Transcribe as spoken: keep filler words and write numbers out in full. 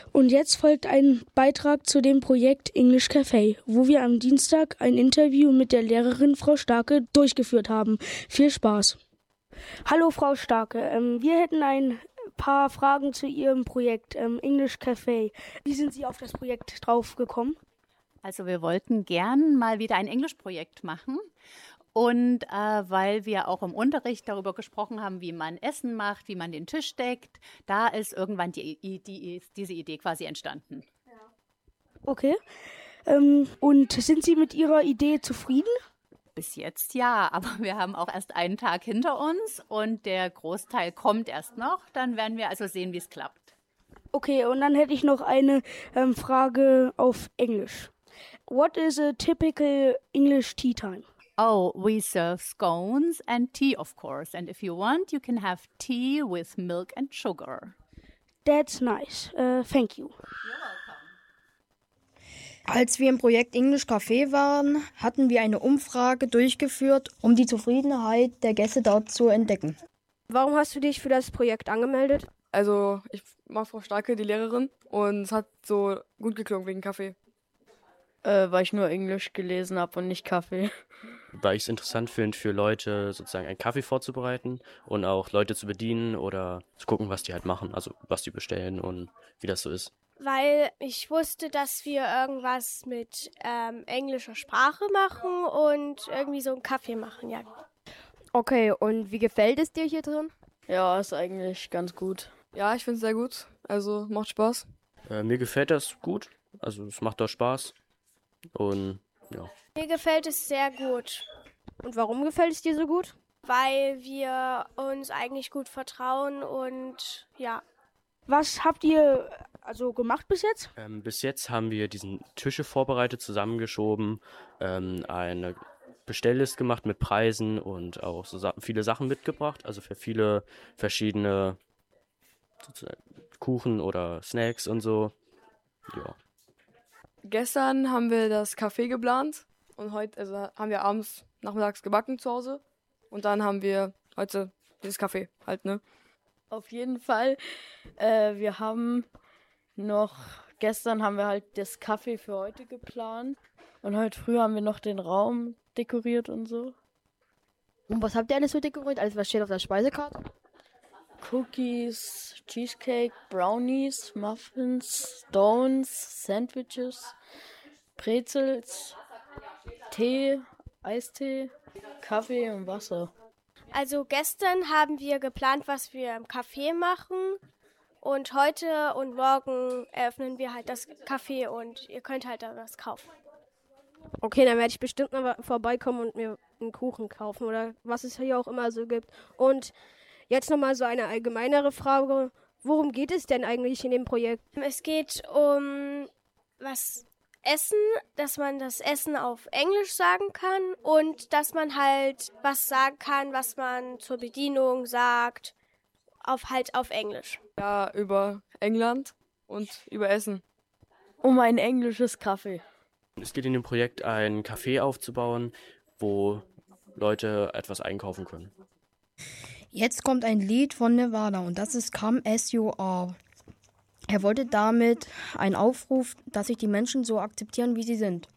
Und jetzt folgt ein Beitrag zu dem Projekt English Café, wo wir am Dienstag ein Interview mit der Lehrerin Frau Starke durchgeführt haben. Viel Spaß. Hallo Frau Starke, ähm, wir hätten ein paar Fragen zu Ihrem Projekt ähm, English Café. Wie sind Sie auf das Projekt draufgekommen? Also wir wollten gern mal wieder ein Englischprojekt machen. Und äh, weil wir auch im Unterricht darüber gesprochen haben, wie man Essen macht, wie man den Tisch deckt, da ist irgendwann die, die, diese Idee quasi entstanden. Okay. Ähm, und sind Sie mit Ihrer Idee zufrieden? Bis jetzt ja, aber wir haben auch erst einen Tag hinter uns und der Großteil kommt erst noch. Dann werden wir also sehen, wie es klappt. Okay, und dann hätte ich noch eine ähm, Frage auf Englisch. What is a typical English tea time? Oh, we serve scones and tea, of course. And if you want, you can have tea with milk and sugar. That's nice. Uh, thank you. You're welcome. Als wir im Projekt English Café waren, hatten wir eine Umfrage durchgeführt, um die Zufriedenheit der Gäste dort zu entdecken. Warum hast du dich für das Projekt angemeldet? Also, ich mag Frau Starke, die Lehrerin, und es hat so gut geklungen wegen Kaffee. Äh, weil ich nur Englisch gelesen habe und nicht Kaffee. Weil ich es interessant finde, für Leute sozusagen einen Kaffee vorzubereiten und auch Leute zu bedienen oder zu gucken, was die halt machen, also was die bestellen und wie das so ist. Weil ich wusste, dass wir irgendwas mit ähm, englischer Sprache machen und irgendwie so einen Kaffee machen, ja. Okay, und wie gefällt es dir hier drin? Ja, ist eigentlich ganz gut. Ja, ich finde es sehr gut. Also, macht Spaß. Äh, mir gefällt das gut, also es macht auch Spaß und ja. Mir gefällt es sehr gut. Und warum gefällt es dir so gut? Weil wir uns eigentlich gut vertrauen und ja. Was habt ihr also gemacht bis jetzt? Ähm, bis jetzt haben wir diesen Tische vorbereitet, zusammengeschoben, ähm, eine Bestellliste gemacht mit Preisen und auch so sa- viele Sachen mitgebracht, also für viele verschiedene sozusagen Kuchen oder Snacks und so. Ja. Gestern haben wir das Café geplant und heute also haben wir abends, nachmittags gebacken zu Hause. Und dann haben wir heute dieses Café halt, ne? Auf jeden Fall. Äh, wir haben noch, gestern haben wir halt das Kaffee für heute geplant. Und heute früh haben wir noch den Raum dekoriert und so. Und was habt ihr alles so dekoriert? Alles, was steht auf der Speisekarte? Cookies, Cheesecake, Brownies, Muffins, Stones, Sandwiches, Brezels, Tee, Eistee, Kaffee und Wasser. Also gestern haben wir geplant, was wir im Café machen. Und heute und morgen eröffnen wir halt das Café und ihr könnt halt da was kaufen. Okay, dann werde ich bestimmt mal vorbeikommen und mir einen Kuchen kaufen oder was es hier auch immer so gibt. Und jetzt nochmal so eine allgemeinere Frage. Worum geht es denn eigentlich in dem Projekt? Es geht um was Essen, dass man das Essen auf Englisch sagen kann und dass man halt was sagen kann, was man zur Bedienung sagt, auf halt auf Englisch. Ja, über England und über Essen. Um ein englisches Kaffee. Es geht in dem Projekt, ein Café aufzubauen, wo Leute etwas einkaufen können. Jetzt kommt ein Lied von Nirvana und das ist Come As You Are. Er wollte damit einen Aufruf, dass sich die Menschen so akzeptieren, wie sie sind.